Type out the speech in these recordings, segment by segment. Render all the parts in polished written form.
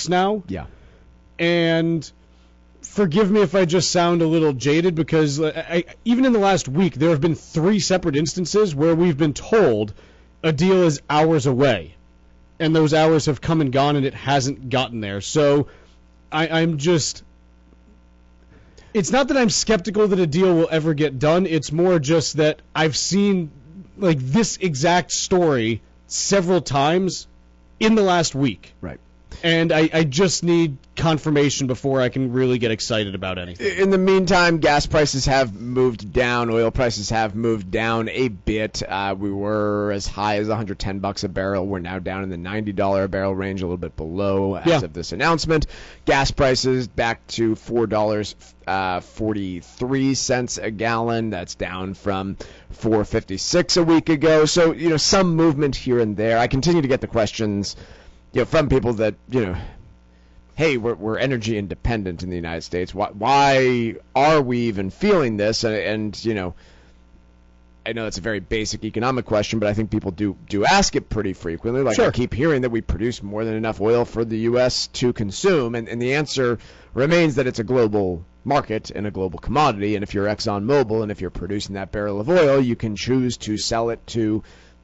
weeks now. Yeah. And forgive me if I just sound a little jaded, because even in the last week, there have been 3 separate instances where we've been told a deal is hours away, and those hours have come and gone, and it hasn't gotten there. So I'm just... It's not that I'm skeptical that a deal will ever get done. It's more just that I've seen this exact story several times in the last week. Right. And I just need confirmation before I can really get excited about anything. In the meantime, gas prices have moved down. Oil prices have moved down a bit. We were as high as $110 a barrel. We're now down in the $90 a barrel range, a little bit below as of this announcement. Gas prices back to $4.43 a gallon. That's down from $4.56 a week ago. So, some movement here and there. I continue to get the questions from people that, hey, we're energy independent in the United States. Why are we even feeling this? And I know it's a very basic economic question, but I think people do ask it pretty frequently. Sure. I keep hearing that we produce more than enough oil for the U.S. to consume, and the answer remains that it's a global market and a global commodity, and if you're ExxonMobil and if you're producing that barrel of oil, you can choose to sell it to,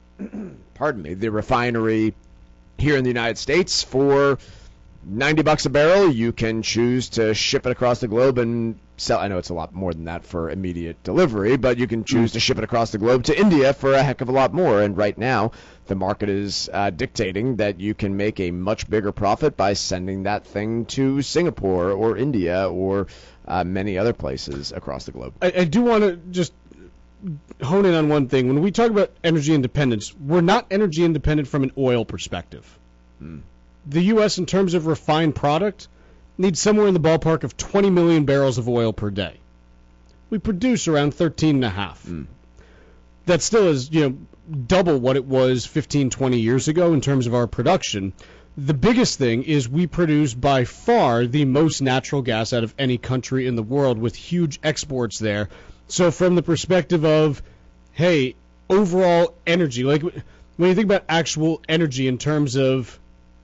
the refinery here in the United States for $90 a barrel. You can choose to ship it across the globe and sell. I know it's a lot more than that for immediate delivery, but you can choose to ship it across the globe to India for a heck of a lot more. And right now, the market is dictating that you can make a much bigger profit by sending that thing to Singapore or India or many other places across the globe. I do want to just hone in on one thing. When we talk about energy independence, we're not energy independent from an oil perspective. The U.S., in terms of refined product, needs somewhere in the ballpark of 20 million barrels of oil per day. We produce around 13.5. That still is, double what it was 15, 20 years ago in terms of our production. The biggest thing is we produce by far the most natural gas out of any country in the world, with huge exports there. So from the perspective of, hey, overall energy, when you think about actual energy in terms of,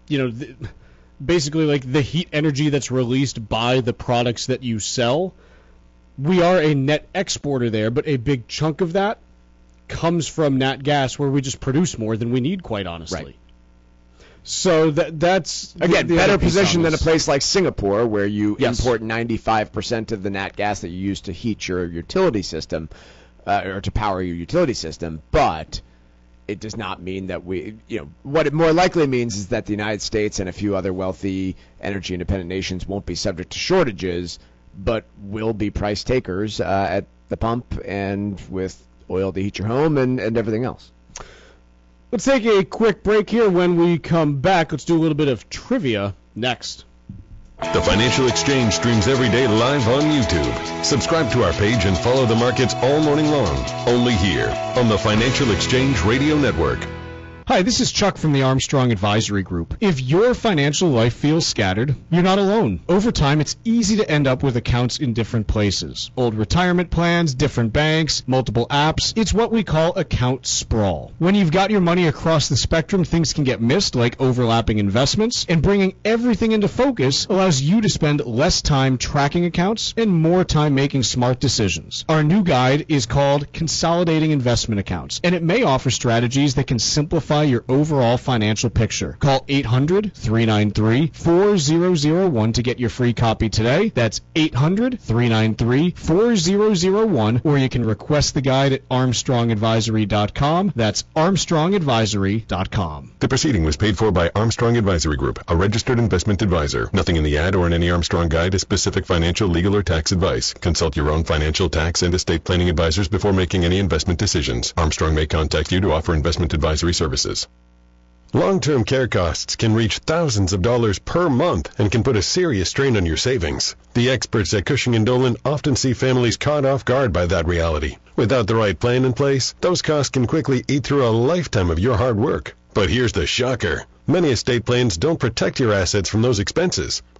basically the heat energy that's released by the products that you sell, we are a net exporter there, but a big chunk of that comes from nat gas, where we just produce more than we need, quite honestly. Right. So that's again better position than a place like Singapore, where you Yes. import 95% of the nat gas that you use to heat your utility system or to power your utility system. But it does not mean that what it more likely means is that the United States and a few other wealthy energy independent nations won't be subject to shortages, but will be price takers at the pump and with oil to heat your home and everything else. Let's take a quick break here. When we come back, let's do a little bit of trivia next. The Financial Exchange streams every day live on YouTube. Subscribe to our page and follow the markets all morning long. Only here on the Financial Exchange Radio Network. Hi, this is Chuck from the Armstrong Advisory Group. If your financial life feels scattered, you're not alone. Over time, it's easy to end up with accounts in different places. Old retirement plans, different banks, multiple apps. It's what we call account sprawl. When you've got your money across the spectrum, things can get missed, like overlapping investments, and bringing everything into focus allows you to spend less time tracking accounts and more time making smart decisions. Our new guide is called Consolidating Investment Accounts, and it may offer strategies that can simplify your overall financial picture. Call 800-393-4001 to get your free copy today. That's 800-393-4001, or you can request the guide at armstrongadvisory.com. That's armstrongadvisory.com. The proceeding was paid for by Armstrong Advisory Group, a registered investment advisor. Nothing in the ad or in any Armstrong guide is specific financial, legal, or tax advice. Consult your own financial, tax, and estate planning advisors before making any investment decisions. Armstrong may contact you to offer investment advisory services. Long-term care costs can reach thousands of dollars per month and can put a serious strain on your savings. The experts at Cushing & Dolan often see families caught off guard by that reality. Without the right plan in place, those costs can quickly eat through a lifetime of your hard work. But here's the shocker. Many estate plans don't protect your assets from those expenses.